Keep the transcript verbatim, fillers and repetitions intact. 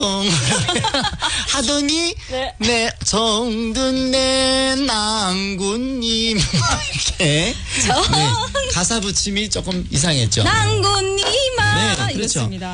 하더니 네. 내 정든 내 낭군님 이렇게 정- 네, 가사 붙임이 조금 이상했죠. 낭군님아 네, 그렇죠. 이렇습니다.